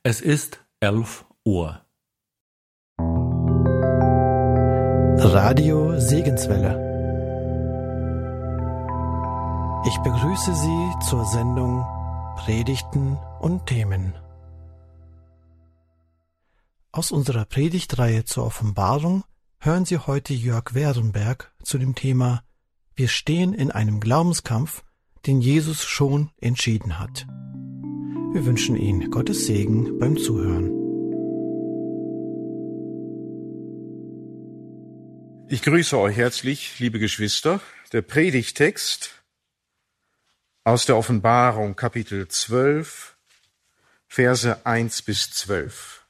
Es ist 11 Uhr. Radio Segenswelle. Ich begrüße Sie zur Sendung Predigten und Themen. Aus unserer Predigtreihe zur Offenbarung hören Sie heute Jörg Werenberg zu dem Thema Wir stehen in einem Glaubenskampf, den Jesus schon entschieden hat. Wir wünschen Ihnen Gottes Segen beim Zuhören. Ich grüße euch herzlich, liebe Geschwister. Der Predigttext aus der Offenbarung, Kapitel 12, Verse 1 bis 12.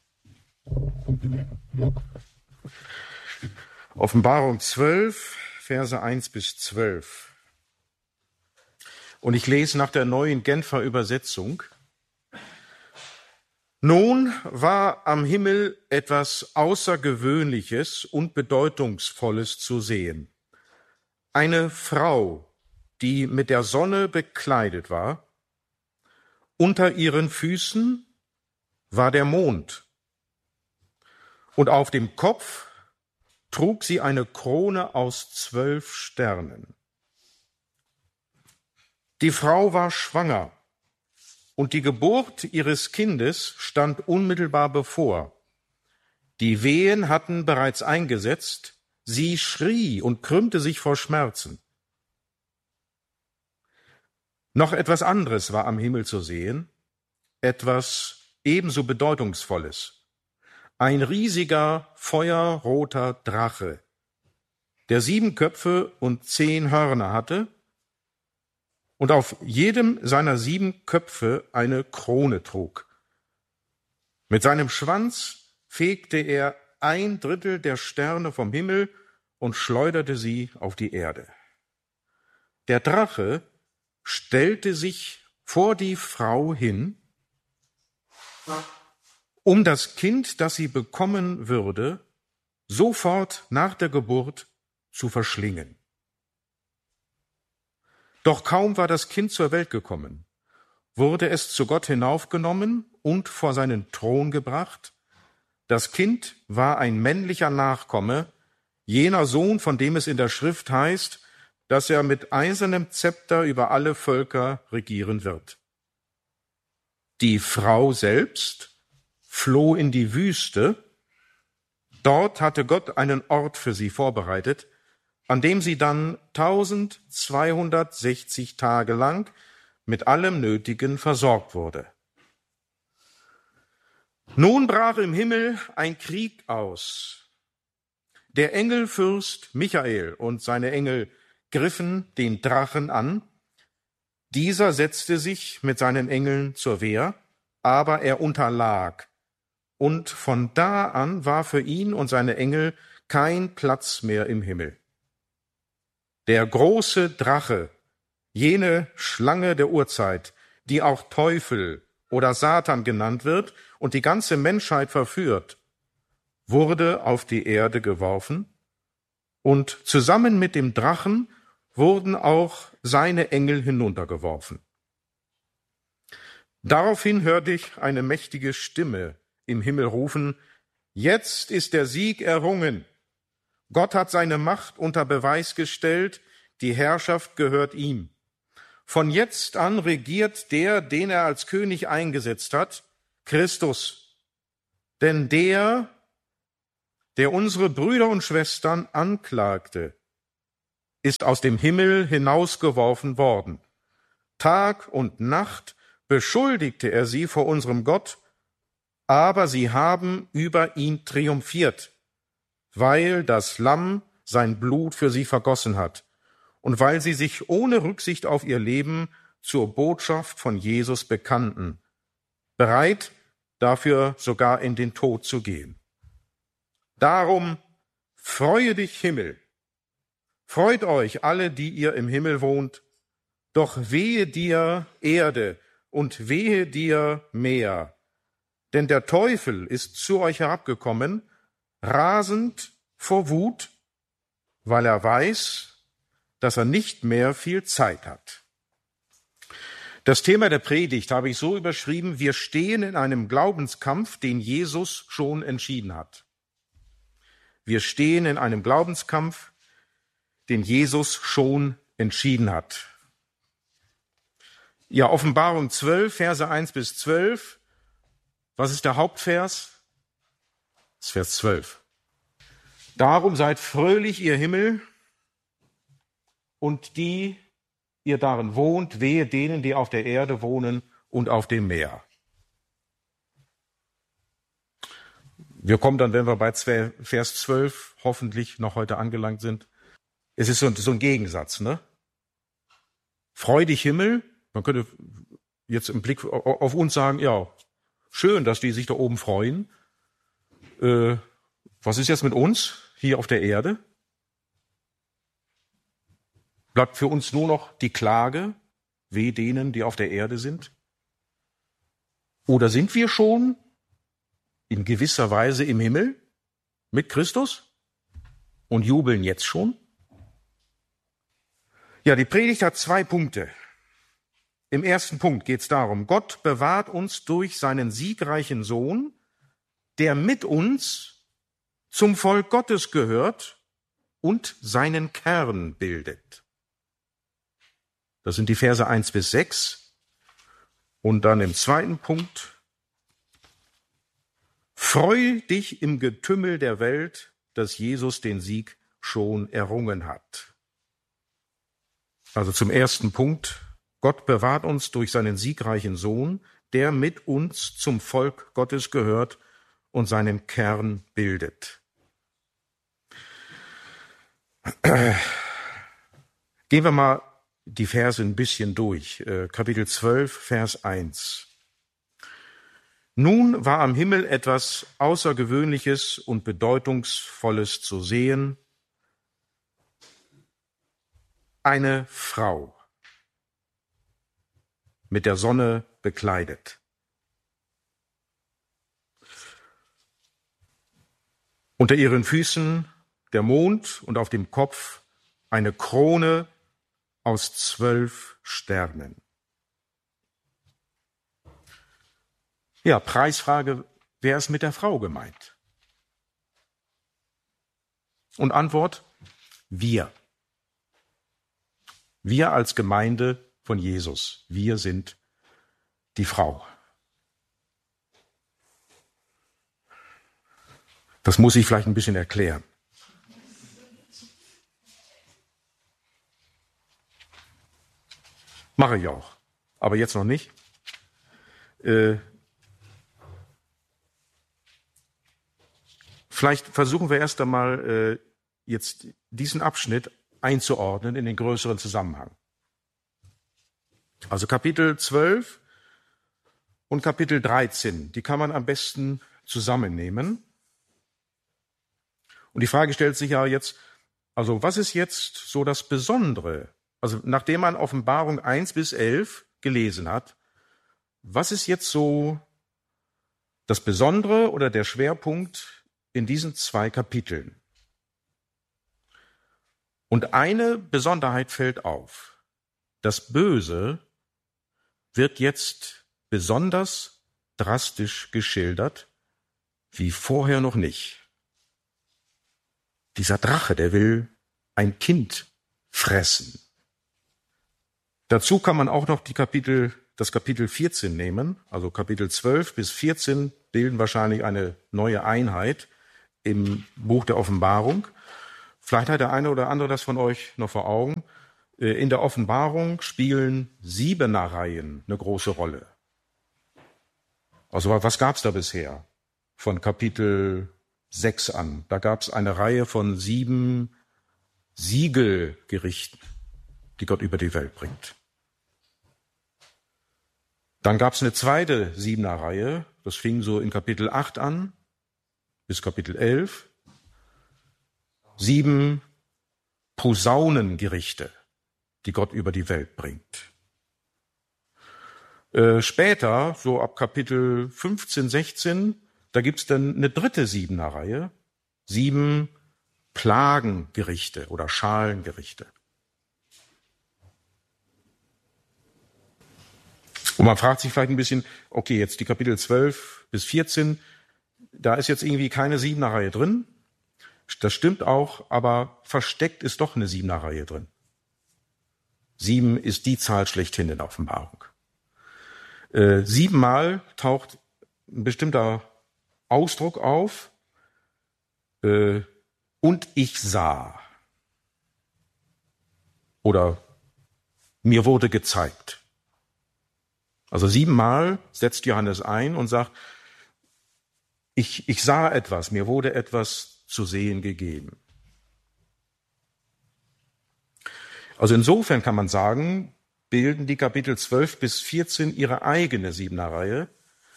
Offenbarung 12, Verse 1 bis 12. Und ich lese nach der neuen Genfer Übersetzung. Nun war am Himmel etwas Außergewöhnliches und Bedeutungsvolles zu sehen. Eine Frau, die mit der Sonne bekleidet war. Unter ihren Füßen war der Mond. Und auf dem Kopf trug sie eine Krone aus 12 Sternen. Die Frau war schwanger. Und die Geburt ihres Kindes stand unmittelbar bevor. Die Wehen hatten bereits eingesetzt, sie schrie und krümmte sich vor Schmerzen. Noch etwas anderes war am Himmel zu sehen, etwas ebenso Bedeutungsvolles. Ein riesiger, feuerroter Drache, der 7 Köpfe und 10 Hörner hatte, und auf jedem seiner 7 Köpfe eine Krone trug. Mit seinem Schwanz fegte er 1/3 der Sterne vom Himmel und schleuderte sie auf die Erde. Der Drache stellte sich vor die Frau hin, um das Kind, das sie bekommen würde, sofort nach der Geburt zu verschlingen. Doch kaum war das Kind zur Welt gekommen, wurde es zu Gott hinaufgenommen und vor seinen Thron gebracht. Das Kind war ein männlicher Nachkomme, jener Sohn, von dem es in der Schrift heißt, dass er mit eisernem Zepter über alle Völker regieren wird. Die Frau selbst floh in die Wüste. Dort hatte Gott einen Ort für sie vorbereitet, an dem sie dann 1260 Tage lang mit allem Nötigen versorgt wurde. Nun brach im Himmel ein Krieg aus. Der Engelfürst Michael und seine Engel griffen den Drachen an. Dieser setzte sich mit seinen Engeln zur Wehr, aber er unterlag. Und von da an war für ihn und seine Engel kein Platz mehr im Himmel. Der große Drache, jene Schlange der Urzeit, die auch Teufel oder Satan genannt wird und die ganze Menschheit verführt, wurde auf die Erde geworfen, und zusammen mit dem Drachen wurden auch seine Engel hinuntergeworfen. Daraufhin hörte ich eine mächtige Stimme im Himmel rufen: Jetzt ist der Sieg errungen. Gott hat seine Macht unter Beweis gestellt, die Herrschaft gehört ihm. Von jetzt an regiert der, den er als König eingesetzt hat, Christus. Denn der unsere Brüder und Schwestern anklagte, ist aus dem Himmel hinausgeworfen worden. Tag und Nacht beschuldigte er sie vor unserem Gott, aber sie haben über ihn triumphiert, weil das Lamm sein Blut für sie vergossen hat und weil sie sich ohne Rücksicht auf ihr Leben zur Botschaft von Jesus bekannten, bereit, dafür sogar in den Tod zu gehen. Darum freue dich, Himmel, freut euch alle, die ihr im Himmel wohnt, doch wehe dir, Erde, und wehe dir, Meer, denn der Teufel ist zu euch herabgekommen, rasend vor Wut, weil er weiß, dass er nicht mehr viel Zeit hat. Das Thema der Predigt habe ich so überschrieben: Wir stehen in einem Glaubenskampf, den Jesus schon entschieden hat. Wir stehen in einem Glaubenskampf, den Jesus schon entschieden hat. Ja, Offenbarung 12, Verse 1 bis 12. Was ist der Hauptvers? Das ist Vers 12. Darum seid fröhlich, ihr Himmel, und die ihr darin wohnt, wehe denen, die auf der Erde wohnen und auf dem Meer. Wir kommen dann, wenn wir bei Vers 12 hoffentlich noch heute angelangt sind. Es ist so ein Gegensatz, ne? Freu dich, Himmel. Man könnte jetzt im Blick auf uns sagen, ja, schön, dass die sich da oben freuen. Was ist jetzt mit uns hier auf der Erde? Bleibt für uns nur noch die Klage, weh denen, die auf der Erde sind? Oder sind wir schon in gewisser Weise im Himmel mit Christus und jubeln jetzt schon? Ja, die Predigt hat 2 Punkte. Im ersten Punkt geht es darum, Gott bewahrt uns durch seinen siegreichen Sohn, der mit uns zum Volk Gottes gehört und seinen Kern bildet. Das sind die Verse 1 bis 6. Und dann im zweiten Punkt: Freu dich im Getümmel der Welt, dass Jesus den Sieg schon errungen hat. Also zum ersten Punkt: Gott bewahrt uns durch seinen siegreichen Sohn, der mit uns zum Volk Gottes gehört und seinen Kern bildet. Gehen wir mal die Verse ein bisschen durch. Kapitel 12, Vers 1. Nun war am Himmel etwas Außergewöhnliches und Bedeutungsvolles zu sehen. Eine Frau, mit der Sonne bekleidet. Unter ihren Füßen der Mond und auf dem Kopf eine Krone aus 12 Sternen. Ja, Preisfrage: Wer ist mit der Frau gemeint? Und Antwort: wir. Wir als Gemeinde von Jesus. Wir sind die Frau. Das muss ich vielleicht ein bisschen erklären. Mache ich auch, aber jetzt noch nicht. Vielleicht versuchen wir erst einmal jetzt diesen Abschnitt einzuordnen in den größeren Zusammenhang. Also Kapitel 12 und Kapitel 13, die kann man am besten zusammennehmen. Und die Frage stellt sich ja jetzt, also was ist jetzt so das Besondere? Also nachdem man Offenbarung 1 bis 11 gelesen hat, was ist jetzt so das Besondere oder der Schwerpunkt in diesen 2 Kapiteln? Und eine Besonderheit fällt auf. Das Böse wird jetzt besonders drastisch geschildert, wie vorher noch nicht. Dieser Drache, der will ein Kind fressen. Dazu kann man auch noch das Kapitel 14 nehmen, also Kapitel 12 bis 14 bilden wahrscheinlich eine neue Einheit im Buch der Offenbarung. Vielleicht hat der eine oder andere das von euch noch vor Augen. In der Offenbarung spielen 7er-Reihen eine große Rolle. Also was gab es da bisher? Von Kapitel 6 an. Da gab es eine Reihe von 7 Siegelgerichten, die Gott über die Welt bringt. Dann gab es eine zweite 7er-Reihe, das fing so in Kapitel 8 an, bis Kapitel 11. 7 Posaunengerichte, die Gott über die Welt bringt. Später, so ab Kapitel 15, 16, da gibt's dann eine dritte 7er-Reihe, 7 Plagengerichte oder Schalengerichte. Und man fragt sich vielleicht ein bisschen, okay, jetzt die Kapitel 12 bis 14, da ist jetzt irgendwie keine 7er-Reihe drin. Das stimmt auch, aber versteckt ist doch eine 7er-Reihe drin. 7 ist die Zahl schlechthin in der Offenbarung. 7-mal taucht ein bestimmter Ausdruck auf, und ich sah. Oder mir wurde gezeigt. Also 7-mal setzt Johannes ein und sagt, ich sah etwas, mir wurde etwas zu sehen gegeben. Also insofern kann man sagen, bilden die Kapitel 12 bis 14 ihre eigene 7er-Reihe.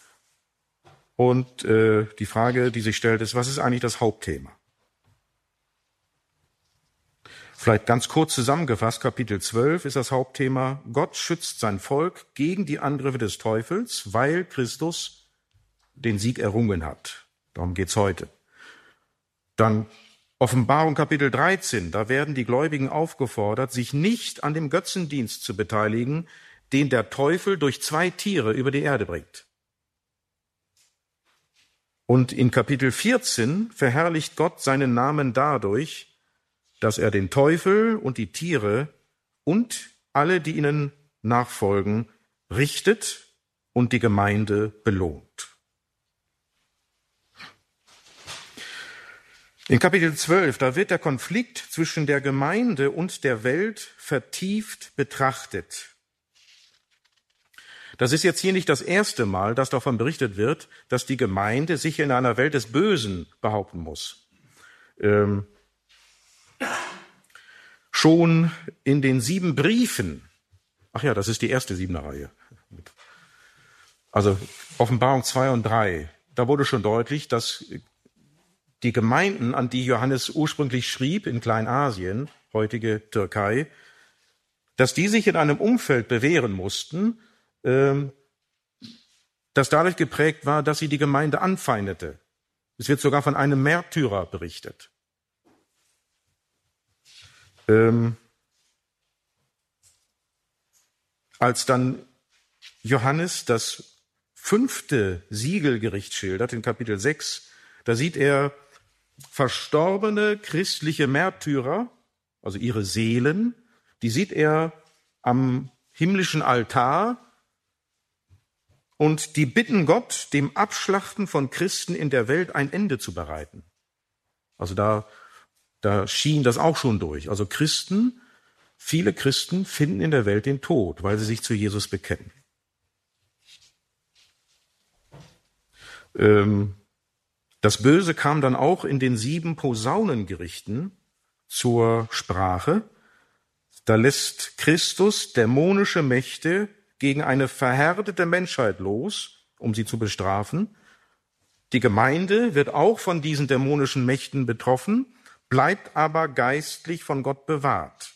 Und die Frage, die sich stellt, ist, was ist eigentlich das Hauptthema? Vielleicht ganz kurz zusammengefasst, Kapitel 12 ist das Hauptthema, Gott schützt sein Volk gegen die Angriffe des Teufels, weil Christus den Sieg errungen hat. Darum geht's heute. Dann Offenbarung Kapitel 13, da werden die Gläubigen aufgefordert, sich nicht an dem Götzendienst zu beteiligen, den der Teufel durch 2 Tiere über die Erde bringt. Und in Kapitel 14 verherrlicht Gott seinen Namen dadurch, dass er den Teufel und die Tiere und alle, die ihnen nachfolgen, richtet und die Gemeinde belohnt. In Kapitel 12, da wird der Konflikt zwischen der Gemeinde und der Welt vertieft betrachtet. Das ist jetzt hier nicht das erste Mal, dass davon berichtet wird, dass die Gemeinde sich in einer Welt des Bösen behaupten muss. Schon in den 7 Briefen, ach ja, das ist die erste 7er-Reihe, also Offenbarung 2 und 3, da wurde schon deutlich, dass die Gemeinden, an die Johannes ursprünglich schrieb in Kleinasien, heutige Türkei, dass die sich in einem Umfeld bewähren mussten, das dadurch geprägt war, dass sie die Gemeinde anfeindete. Es wird sogar von einem Märtyrer berichtet. Als dann Johannes das 5. Siegelgericht schildert, in Kapitel 6, da sieht er verstorbene christliche Märtyrer, also ihre Seelen, die sieht er am himmlischen Altar und die bitten Gott, dem Abschlachten von Christen in der Welt ein Ende zu bereiten. Also da schien das auch schon durch. Also viele Christen finden in der Welt den Tod, weil sie sich zu Jesus bekennen. Das Böse kam dann auch in den 7 Posaunengerichten zur Sprache. Da lässt Christus dämonische Mächte gegen eine verhärtete Menschheit los, um sie zu bestrafen. Die Gemeinde wird auch von diesen dämonischen Mächten betroffen, bleibt aber geistlich von Gott bewahrt.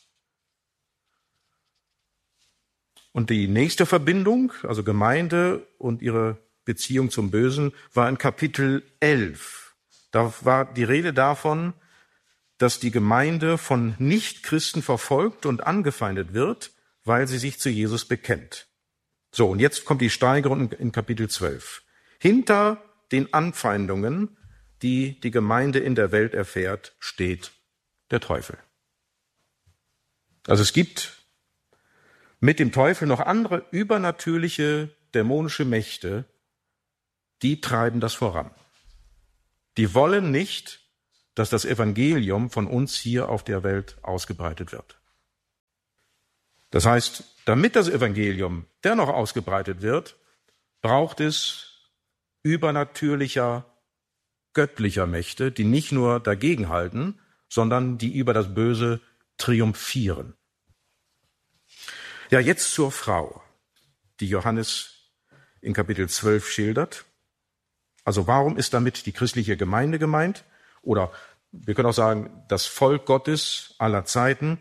Und die nächste Verbindung, also Gemeinde und ihre Beziehung zum Bösen, war in Kapitel 11. Da war die Rede davon, dass die Gemeinde von Nichtchristen verfolgt und angefeindet wird, weil sie sich zu Jesus bekennt. So, und jetzt kommt die Steigerung in Kapitel 12. Hinter den Anfeindungen, die die Gemeinde in der Welt erfährt, steht der Teufel. Also es gibt mit dem Teufel noch andere übernatürliche, dämonische Mächte, die treiben das voran. Die wollen nicht, dass das Evangelium von uns hier auf der Welt ausgebreitet wird. Das heißt, damit das Evangelium dennoch ausgebreitet wird, braucht es übernatürlicher, göttlicher Mächte, die nicht nur dagegenhalten, sondern die über das Böse triumphieren. Ja, jetzt zur Frau, die Johannes in Kapitel 12 schildert. Also warum ist damit die christliche Gemeinde gemeint? Oder wir können auch sagen, das Volk Gottes aller Zeiten.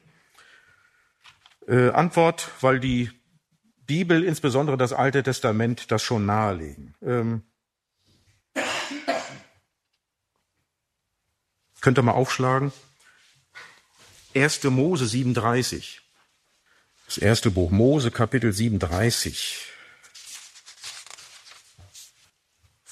Antwort, weil die Bibel, insbesondere das Alte Testament, das schon nahelegen. Könnt ihr mal aufschlagen? 1. Mose 37. Das erste Buch Mose, Kapitel 37.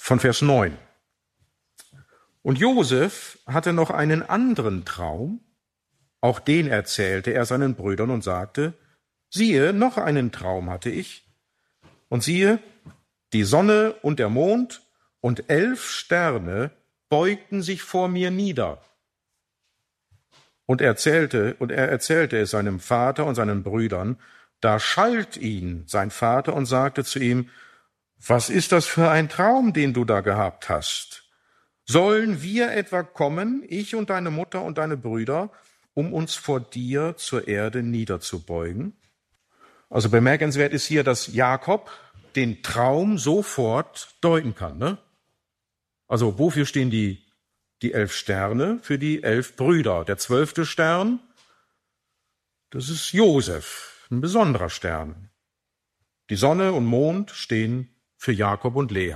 von Vers 9. Und Josef hatte noch einen anderen Traum, auch den erzählte er seinen Brüdern und sagte, siehe, noch einen Traum hatte ich, und siehe, die Sonne und der Mond und 11 Sterne beugten sich vor mir nieder. Und er erzählte es seinem Vater und seinen Brüdern. Da schalt ihn sein Vater und sagte zu ihm, was ist das für ein Traum, den du da gehabt hast? Sollen wir etwa kommen, ich und deine Mutter und deine Brüder, um uns vor dir zur Erde niederzubeugen? Also bemerkenswert ist hier, dass Jakob den Traum sofort deuten kann. Ne? Also wofür stehen die 11 Sterne? Für die 11 Brüder. Der 12. Stern, das ist Josef, ein besonderer Stern. Die Sonne und Mond stehen für Jakob und Lea.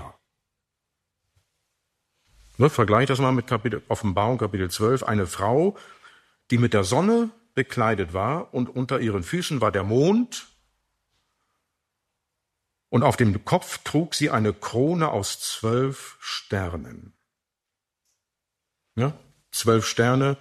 Ne, vergleich das mal mit Offenbarung, Kapitel 12. Eine Frau, die mit der Sonne bekleidet war und unter ihren Füßen war der Mond und auf dem Kopf trug sie eine Krone aus 12 Sternen. Ja, 12 Sterne,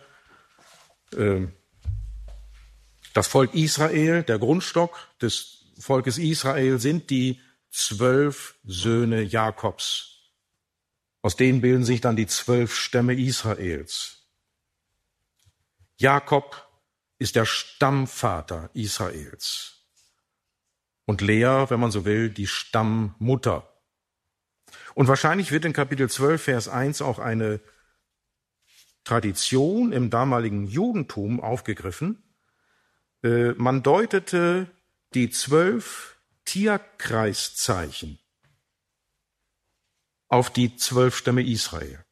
das Volk Israel, der Grundstock des Volkes Israel sind die 12 Söhne Jakobs. Aus denen bilden sich dann die 12 Stämme Israels. Jakob ist der Stammvater Israels. Und Lea, wenn man so will, die Stammmutter. Und wahrscheinlich wird in Kapitel 12, Vers 1 auch eine Tradition im damaligen Judentum aufgegriffen. Man deutete die 12 Tierkreiszeichen auf die 12 Stämme Israel.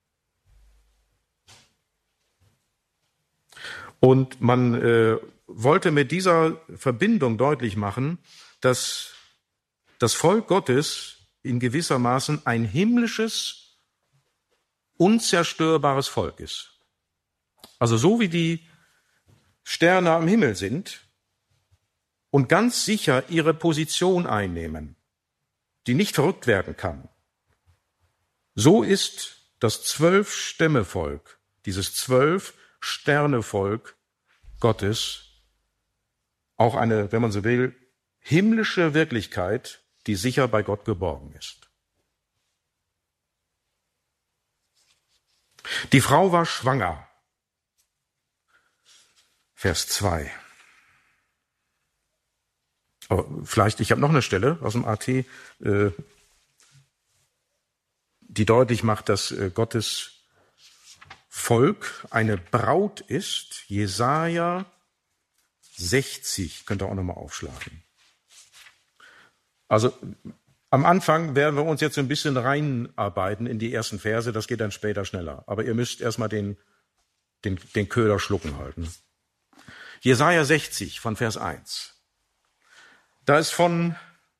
Und man wollte mit dieser Verbindung deutlich machen, dass das Volk Gottes in gewissermaßen ein himmlisches, unzerstörbares Volk ist. Also so wie die Sterne am Himmel sind und ganz sicher ihre Position einnehmen, die nicht verrückt werden kann. So ist das 12-Stämme-Volk, dieses 12-Sterne-Volk Gottes, auch eine, wenn man so will, himmlische Wirklichkeit, die sicher bei Gott geborgen ist. Die Frau war schwanger. Vers 2. Aber vielleicht, ich habe noch eine Stelle aus dem AT, die deutlich macht, dass Gottes Volk eine Braut ist. Jesaja 60, könnt ihr auch nochmal aufschlagen. Also am Anfang werden wir uns jetzt ein bisschen reinarbeiten in die ersten Verse, das geht dann später schneller. Aber ihr müsst erstmal den Köder schlucken halten. Jesaja 60 von Vers 1. Da ist von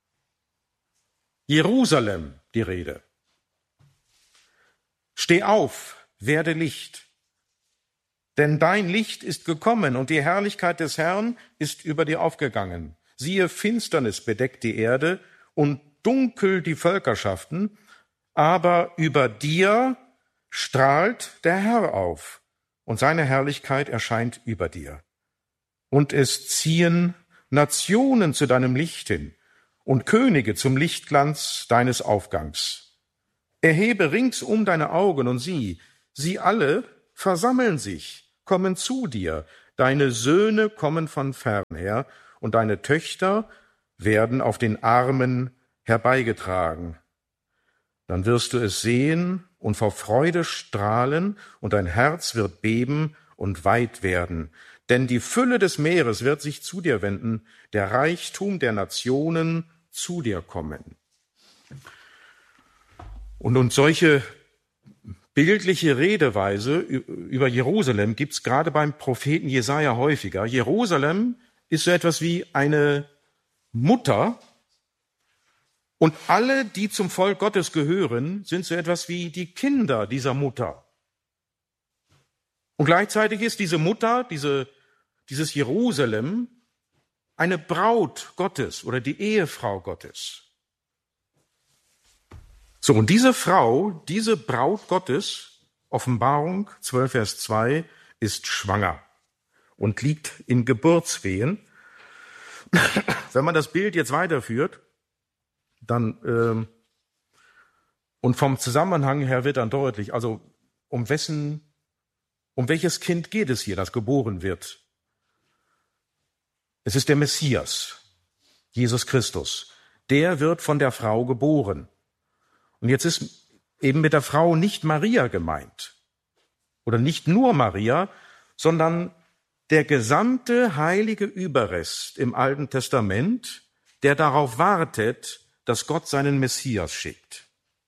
Jerusalem die Rede. Steh auf, werde Licht, denn dein Licht ist gekommen und die Herrlichkeit des Herrn ist über dir aufgegangen. Siehe, Finsternis bedeckt die Erde und dunkel die Völkerschaften, aber über dir strahlt der Herr auf und seine Herrlichkeit erscheint über dir. Und es ziehen Nationen zu deinem Licht hin und Könige zum Lichtglanz deines Aufgangs. Erhebe ringsum deine Augen und sieh, sie alle versammeln sich, kommen zu dir. Deine Söhne kommen von fern her und deine Töchter werden auf den Armen herbeigetragen. Dann wirst du es sehen und vor Freude strahlen und dein Herz wird beben und weit werden. Denn die Fülle des Meeres wird sich zu dir wenden, der Reichtum der Nationen zu dir kommen. Und solche bildliche Redeweise über Jerusalem gibt es gerade beim Propheten Jesaja häufiger. Jerusalem ist so etwas wie eine Mutter und alle, die zum Volk Gottes gehören, sind so etwas wie die Kinder dieser Mutter. Und gleichzeitig ist diese Mutter, dieses Jerusalem, eine Braut Gottes oder die Ehefrau Gottes. So, und diese Frau, diese Braut Gottes, Offenbarung 12, Vers 2, ist schwanger und liegt in Geburtswehen. Wenn man das Bild jetzt weiterführt, dann und vom Zusammenhang her wird dann deutlich, also um welches Kind geht es hier, das geboren wird? Es ist der Messias, Jesus Christus. Der wird von der Frau geboren. Und jetzt ist eben mit der Frau nicht Maria gemeint. Oder nicht nur Maria, sondern der gesamte heilige Überrest im Alten Testament, der darauf wartet, dass Gott seinen Messias schickt.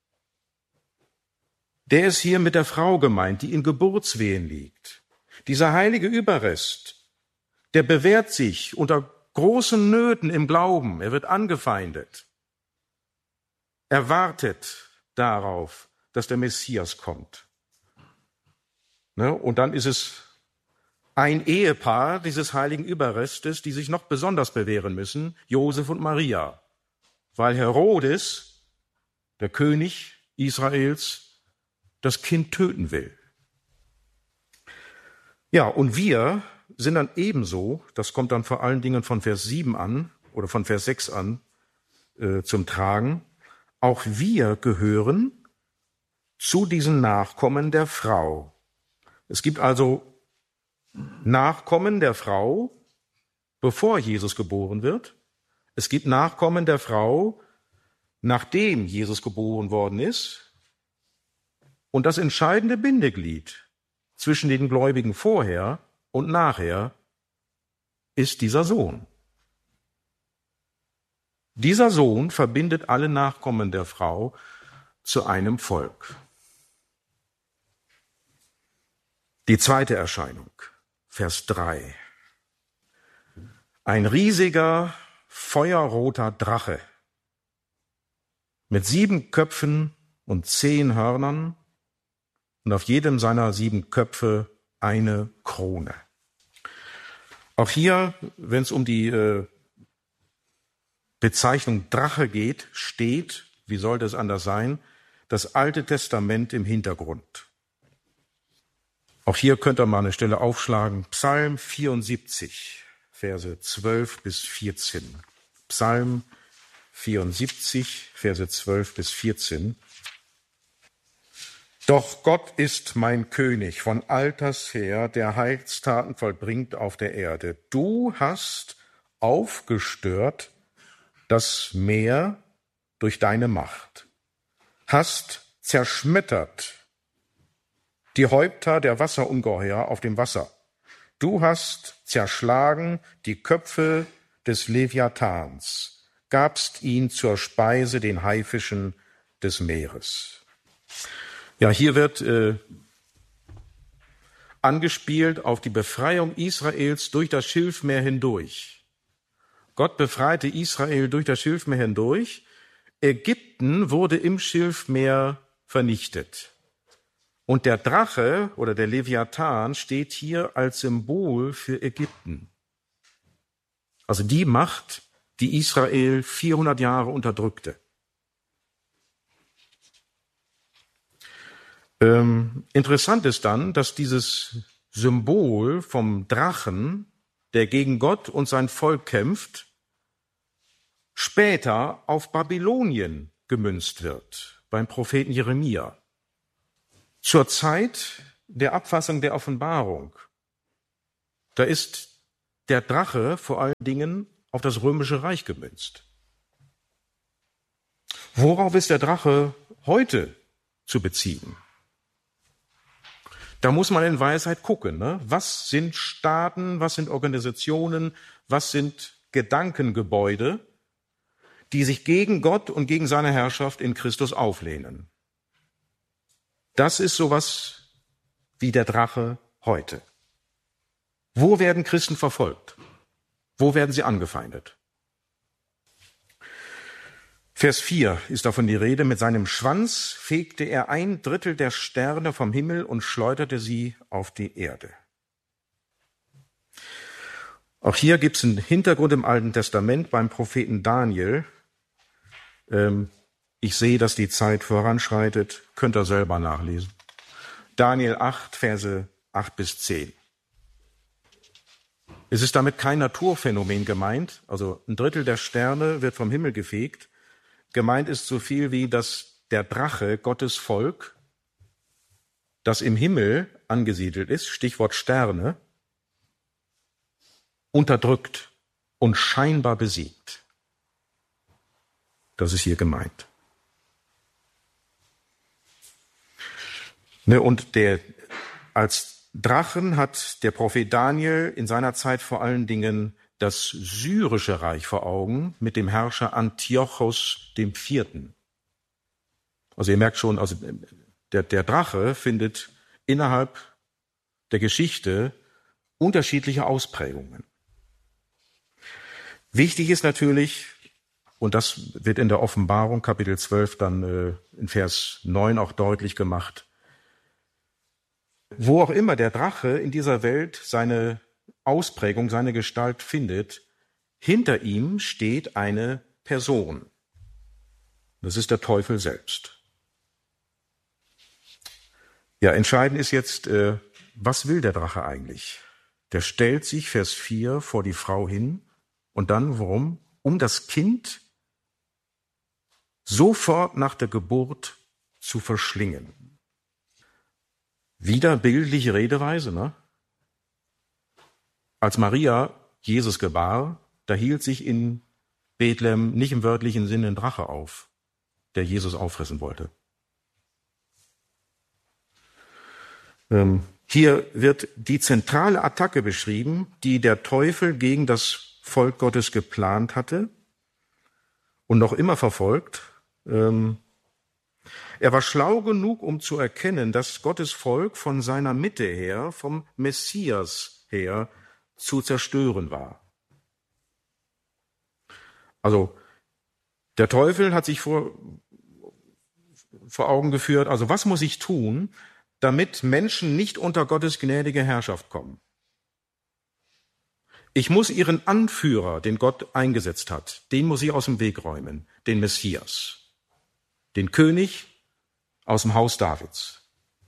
Der ist hier mit der Frau gemeint, die in Geburtswehen liegt. Dieser heilige Überrest, der bewährt sich unter großen Nöten im Glauben. Er wird angefeindet. Er wartet darauf, dass der Messias kommt. Und dann ist es ein Ehepaar dieses heiligen Überrestes, die sich noch besonders bewähren müssen, Josef und Maria, weil Herodes, der König Israels, das Kind töten will. Ja, und wir sind dann ebenso, das kommt dann vor allen Dingen von Vers 7 an oder von Vers 6 an zum Tragen, auch wir gehören zu diesen Nachkommen der Frau. Es gibt also Nachkommen der Frau, bevor Jesus geboren wird. Es gibt Nachkommen der Frau, nachdem Jesus geboren worden ist. Und das entscheidende Bindeglied zwischen den Gläubigen vorher und nachher ist dieser Sohn. Dieser Sohn verbindet alle Nachkommen der Frau zu einem Volk. Die zweite Erscheinung, Vers 3. Ein riesiger, feuerroter Drache mit 7 Köpfen und 10 Hörnern und auf jedem seiner 7 Köpfe eine Krone. Auch hier, wenn es um die Bezeichnung Drache geht, steht, wie sollte es anders sein, das Alte Testament im Hintergrund. Auch hier könnt ihr mal eine Stelle aufschlagen. Psalm 74, Verse 12 bis 14. Psalm 74, Verse 12 bis 14. Doch Gott ist mein König von alters her, der Heilstaten vollbringt auf der Erde. Du hast aufgestört das Meer durch deine Macht, hast zerschmettert die Häupter der Wasserungeheuer auf dem Wasser. Du hast zerschlagen die Köpfe des Leviathans, gabst ihn zur Speise den Haifischen des Meeres. Ja, hier wird angespielt auf die Befreiung Israels durch das Schilfmeer hindurch. Gott befreite Israel durch das Schilfmeer hindurch. Ägypten wurde im Schilfmeer vernichtet. Und der Drache oder der Leviathan steht hier als Symbol für Ägypten. Also die Macht, die Israel 400 Jahre unterdrückte. Interessant ist dann, dass dieses Symbol vom Drachen, der gegen Gott und sein Volk kämpft, später auf Babylonien gemünzt wird, beim Propheten Jeremia. Zur Zeit der Abfassung der Offenbarung, da ist der Drache vor allen Dingen auf das Römische Reich gemünzt. Worauf ist der Drache heute zu beziehen? Da muss man in Weisheit gucken, ne? Was sind Staaten, was sind Organisationen, was sind Gedankengebäude, die sich gegen Gott und gegen seine Herrschaft in Christus auflehnen? Das ist sowas wie der Drache heute. Wo werden Christen verfolgt? Wo werden sie angefeindet? Vers 4 ist davon die Rede. Mit seinem Schwanz fegte er 1/3 der Sterne vom Himmel und schleuderte sie auf die Erde. Auch hier gibt es einen Hintergrund im Alten Testament beim Propheten Daniel. Ich sehe, dass die Zeit voranschreitet. Könnt ihr selber nachlesen. Daniel 8, Verse 8 bis 10. Es ist damit kein Naturphänomen gemeint. Also 1/3 der Sterne wird vom Himmel gefegt. Gemeint ist so viel wie, dass der Drache, Gottes Volk, das im Himmel angesiedelt ist, Stichwort Sterne, unterdrückt und scheinbar besiegt. Das ist hier gemeint. Und als Drachen hat der Prophet Daniel in seiner Zeit vor allen Dingen das syrische Reich vor Augen mit dem Herrscher Antiochos IV. Also ihr merkt schon, also der Drache findet innerhalb der Geschichte unterschiedliche Ausprägungen. Wichtig ist natürlich, und das wird in der Offenbarung Kapitel 12 dann in Vers 9 auch deutlich gemacht, wo auch immer der Drache in dieser Welt seine Ausprägung, seine Gestalt findet, hinter ihm steht eine Person. Das ist der Teufel selbst. Ja, entscheidend ist jetzt, was will der Drache eigentlich? Der stellt sich, Vers 4, vor die Frau hin und dann, warum? Um das Kind sofort nach der Geburt zu verschlingen. Wieder bildliche Redeweise, ne? Als Maria Jesus gebar, da hielt sich in Bethlehem nicht im wörtlichen Sinne ein Drache auf, der Jesus auffressen wollte. Hier wird die zentrale Attacke beschrieben, die der Teufel gegen das Volk Gottes geplant hatte und noch immer verfolgt. Er war schlau genug, um zu erkennen, dass Gottes Volk von seiner Mitte her, vom Messias her, zu zerstören war. Also der Teufel hat sich vor Augen geführt, also was muss ich tun, damit Menschen nicht unter Gottes gnädige Herrschaft kommen? Ich muss ihren Anführer, den Gott eingesetzt hat, den muss ich aus dem Weg räumen, den Messias, den König aus dem Haus Davids.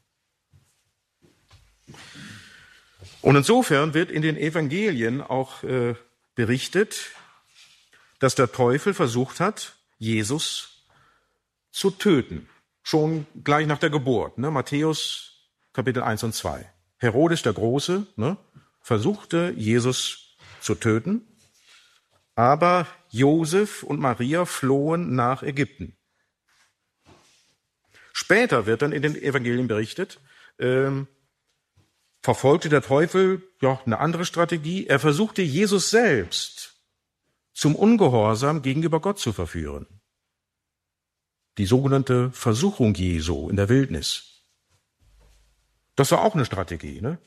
Und insofern wird in den Evangelien auch berichtet, dass der Teufel versucht hat, Jesus zu töten. Schon gleich nach der Geburt. Ne? Matthäus Kapitel 1 und 2. Herodes der Große versuchte, Jesus zu töten, aber Josef und Maria flohen nach Ägypten. Später wird dann in den Evangelien berichtet, verfolgte der Teufel eine andere Strategie. Er versuchte, Jesus selbst zum Ungehorsam gegenüber Gott zu verführen. Die sogenannte Versuchung Jesu in der Wildnis. Das war auch eine Strategie, ne?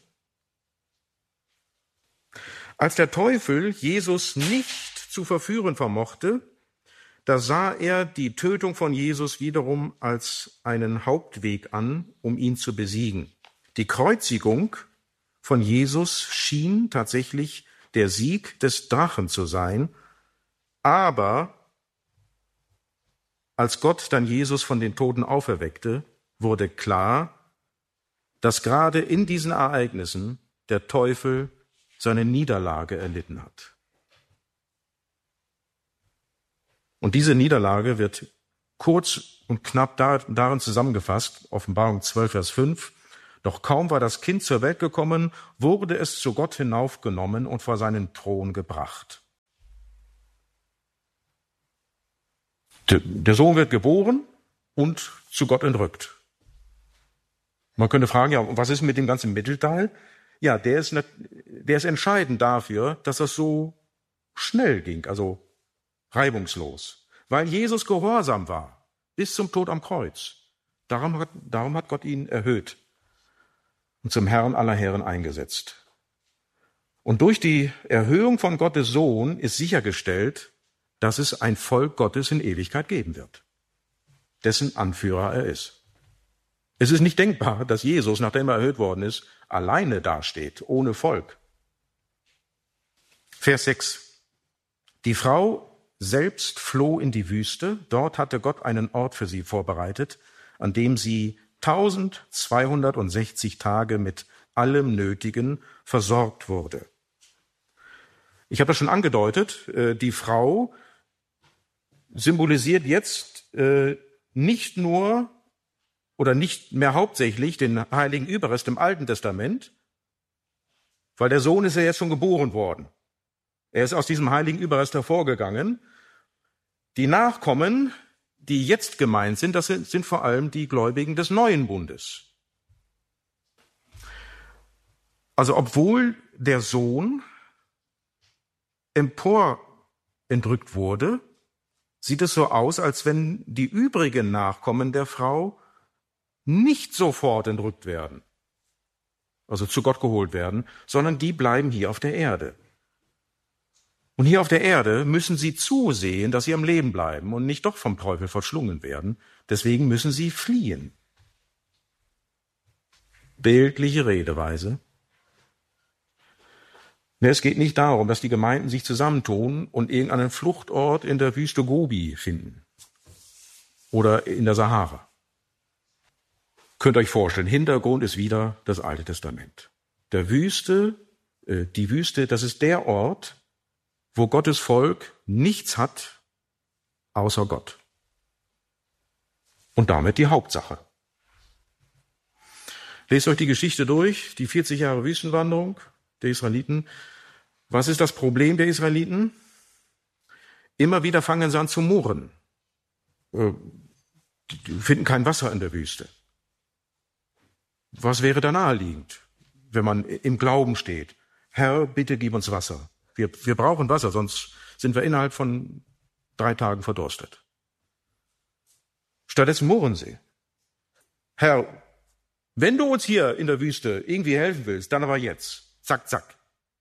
Als der Teufel Jesus nicht zu verführen vermochte, da sah er die Tötung von Jesus wiederum als einen Hauptweg an, um ihn zu besiegen. Die Kreuzigung von Jesus schien tatsächlich der Sieg des Drachen zu sein, aber als Gott dann Jesus von den Toten auferweckte, wurde klar, dass gerade in diesen Ereignissen der Teufel seine Niederlage erlitten hat. Und diese Niederlage wird kurz und knapp darin zusammengefasst, Offenbarung 12, Vers 5. Doch kaum war das Kind zur Welt gekommen, wurde es zu Gott hinaufgenommen und vor seinen Thron gebracht. Der Sohn wird geboren und zu Gott entrückt. Man könnte fragen, ja, was ist mit dem ganzen Mittelteil? Ja, der ist entscheidend dafür, dass das so schnell ging, also reibungslos. Weil Jesus gehorsam war, bis zum Tod am Kreuz. Darum hat Gott ihn erhöht und zum Herrn aller Herren eingesetzt. Und durch die Erhöhung von Gottes Sohn ist sichergestellt, dass es ein Volk Gottes in Ewigkeit geben wird, dessen Anführer er ist. Es ist nicht denkbar, dass Jesus, nachdem er erhöht worden ist, alleine dasteht, ohne Volk. Vers 6. Die Frau selbst floh in die Wüste. Dort hatte Gott einen Ort für sie vorbereitet, an dem sie 1260 Tage mit allem Nötigen versorgt wurde. Ich habe das schon angedeutet, die Frau symbolisiert jetzt nicht nur oder nicht mehr hauptsächlich den heiligen Überrest im Alten Testament, weil der Sohn ist ja jetzt schon geboren worden. Er ist aus diesem heiligen Überrest hervorgegangen. Die Nachkommen, die jetzt gemeint sind, das sind vor allem die Gläubigen des neuen Bundes. Also obwohl der Sohn emporentrückt wurde, sieht es so aus, als wenn die übrigen Nachkommen der Frau nicht sofort entrückt werden, also zu Gott geholt werden, sondern die bleiben hier auf der Erde. Und hier auf der Erde müssen sie zusehen, dass sie am Leben bleiben und nicht doch vom Teufel verschlungen werden. Deswegen müssen sie fliehen. Bildliche Redeweise. Es geht nicht darum, dass die Gemeinden sich zusammentun und irgendeinen Fluchtort in der Wüste Gobi finden oder in der Sahara. Könnt ihr euch vorstellen, Hintergrund ist wieder das Alte Testament. Die Wüste, das ist der Ort, wo Gottes Volk nichts hat außer Gott. Und damit die Hauptsache. Lest euch die Geschichte durch, die 40 Jahre Wüstenwanderung der Israeliten. Was ist das Problem der Israeliten? Immer wieder fangen sie an zu murren. Die finden kein Wasser in der Wüste. Was wäre da naheliegend, wenn man im Glauben steht? Herr, bitte gib uns Wasser. Wir brauchen Wasser, sonst sind wir innerhalb von 3 Tagen verdurstet. Stattdessen murren sie. Herr, wenn du uns hier in der Wüste irgendwie helfen willst, dann aber jetzt. Zack, zack.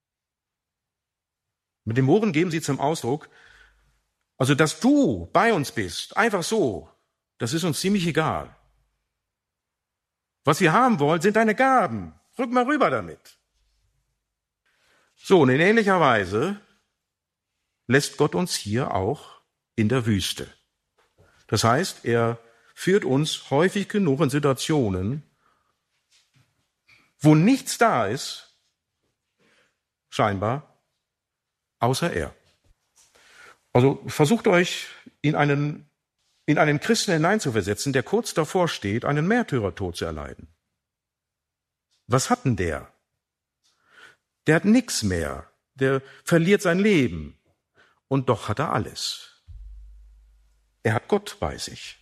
Mit dem Murren geben sie zum Ausdruck, also dass du bei uns bist, einfach so, das ist uns ziemlich egal. Was wir haben wollen, sind deine Gaben. Rück mal rüber damit. So, und in ähnlicher Weise lässt Gott uns hier auch in der Wüste. Das heißt, er führt uns häufig genug in Situationen, wo nichts da ist, scheinbar, außer er. Also versucht euch in einen Christen hineinzuversetzen, der kurz davor steht, einen Märtyrertod zu erleiden. Was hat denn der? Der hat nichts mehr. Der verliert sein Leben. Und doch hat er alles. Er hat Gott bei sich.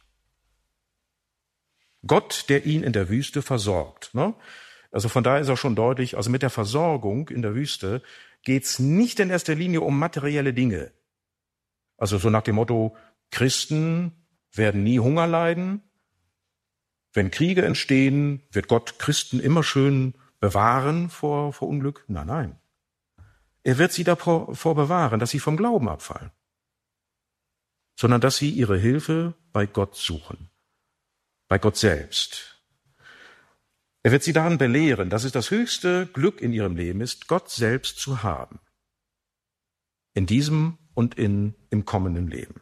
Gott, der ihn in der Wüste versorgt. Ne? Also von daher ist auch schon deutlich, also mit der Versorgung in der Wüste geht's nicht in erster Linie um materielle Dinge. Also so nach dem Motto, Christen werden nie Hunger leiden. Wenn Kriege entstehen, wird Gott Christen immer schön bewahren vor Unglück? Nein. Er wird sie davor bewahren, dass sie vom Glauben abfallen, sondern dass sie ihre Hilfe bei Gott suchen, bei Gott selbst. Er wird sie daran belehren, dass es das höchste Glück in ihrem Leben ist, Gott selbst zu haben. In diesem und im kommenden Leben.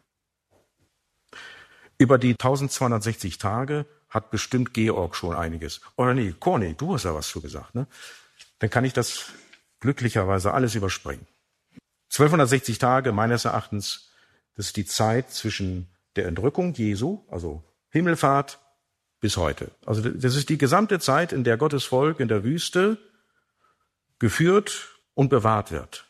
Über die 1260 Tage hat bestimmt Georg schon einiges. Oder nee, Corny, du hast ja was zu gesagt, ne? Dann kann ich das glücklicherweise alles überspringen. 1260 Tage, meines Erachtens, das ist die Zeit zwischen der Entrückung Jesu, also Himmelfahrt, bis heute. Also das ist die gesamte Zeit, in der Gottes Volk in der Wüste geführt und bewahrt wird.